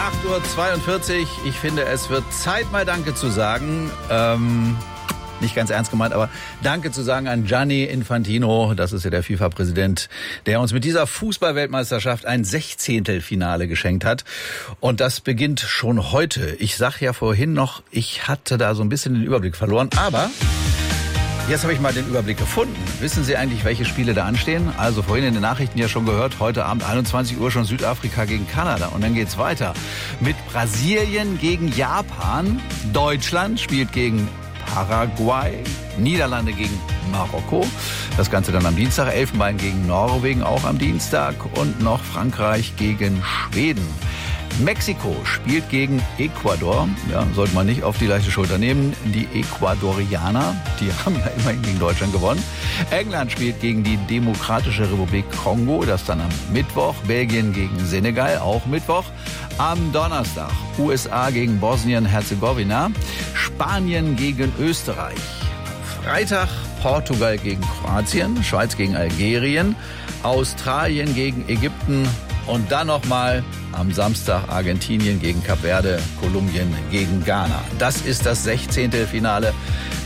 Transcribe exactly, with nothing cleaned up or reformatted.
acht Uhr zweiundvierzig. Ich finde, es wird Zeit, mal Danke zu sagen. Ähm, nicht ganz ernst gemeint, aber Danke zu sagen an Gianni Infantino. Das ist ja der FIFA-Präsident, der uns mit dieser Fußball-Weltmeisterschaft ein Sechzehntelfinale geschenkt hat. Und das beginnt schon heute. Ich sag ja vorhin noch, ich hatte da so ein bisschen den Überblick verloren, aber jetzt habe ich mal den Überblick gefunden. Wissen Sie eigentlich, welche Spiele da anstehen? Also vorhin in den Nachrichten ja schon gehört, heute Abend einundzwanzig Uhr schon Südafrika gegen Kanada. Und dann geht's weiter mit Brasilien gegen Japan. Deutschland spielt gegen Paraguay. Niederlande gegen Marokko. Das Ganze dann am Dienstag. Elfenbein gegen Norwegen auch am Dienstag. Und noch Frankreich gegen Schweden. Mexiko spielt gegen Ecuador. Ja, sollte man nicht auf die leichte Schulter nehmen. Die Ecuadorianer, die haben ja immerhin gegen Deutschland gewonnen. England spielt gegen die Demokratische Republik Kongo. Das dann am Mittwoch. Belgien gegen Senegal, auch Mittwoch. Am Donnerstag U S A gegen Bosnien-Herzegowina. Spanien gegen Österreich. Freitag Portugal gegen Kroatien. Schweiz gegen Algerien. Australien gegen Ägypten. Und dann nochmal am Samstag Argentinien gegen Kap Verde, Kolumbien gegen Ghana. Das ist das Sechzehntelfinale